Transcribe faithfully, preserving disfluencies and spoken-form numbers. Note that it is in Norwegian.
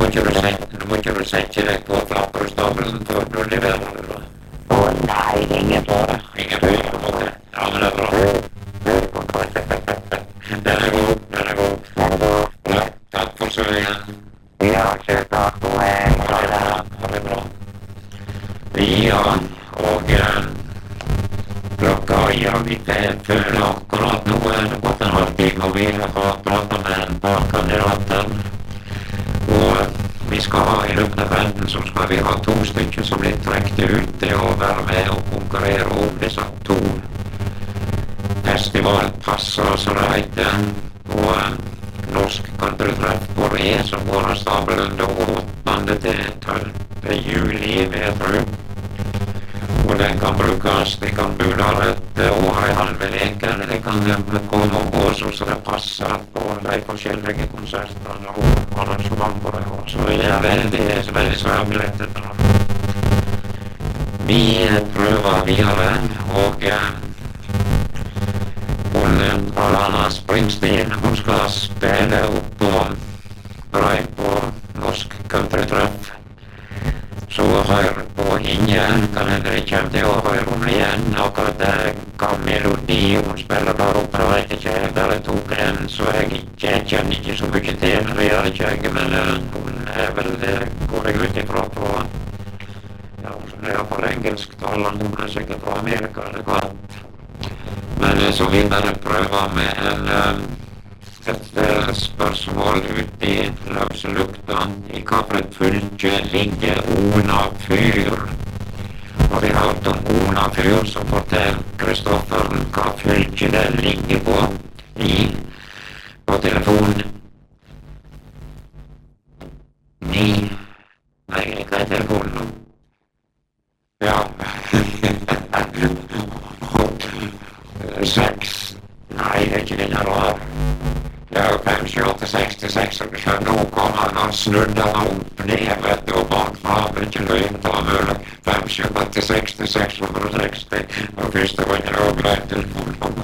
ikke du sette, nå må ikke du sette deg på flapprustavlen før du leverer det da. Å nei, det er ingen fare. Ingen fare på det. Ja, men det er bra. Den er god, den er god. Den er god. Ja, takk for søringen. Ja, kjøp takk, god helg. Ha det bra, ha det bra. Ja, og eh, klokka, ja, vi føler akkurat nå er det gått en halvtime, og vi har pratet med en par kandidater. Og vi skal ha i løpet av verden, så skal vi ha to stykker som blir trekt ut til å være med og konkurrere om disse to festivalpasser, så det heter, og eh, norsk countrytreff på det, som går av stabelen da åttende til tolvte juli, vil jeg tro. Og den kan brukes, det kan bo der et år i halve veke, eller det kan komme og gå så så det passer på de forskjellige konsertene og arrangement på det. Så det er veldig, veldig svært billetter. Vi prøver videre, og hun, Alana Springsteen, hun skal spille opp på Brei på norsk countrytreff. Så hør på ingen, kan jeg ikke komme til å høre henne igjen. Akkurat det hva melodi hun spiller der oppe, det vet ikke jeg. Der tok den, så jeg ikke, jeg kjenner ikke så mye til. Det gjør ikke jeg, men hun er vel, går jeg ut ifra på, ja, hun er på engelsktalende, hun er sikkert fra Amerika eller hva. Men så vil jeg bare prøve med en et spørsmål ut i løse lukta. I hvilket fylke ligger Ona fyr? Og vi har hørt om Ona fyr, så fortell Kristoffer hva fylke det ligger på i på telefon. Ni. Nei, hva er telefonen nå? Ja. Seks. Nei, det er ikke den her rar. Det er jo fem, sju, åtte, seks, seks, og nå kommer han og snudder opp ned, vet du, og bakfra, det er ikke løgn, ta mulig, fem, sju, åtte, seks, seks hundre og seksti, og første var det jo greit telefon på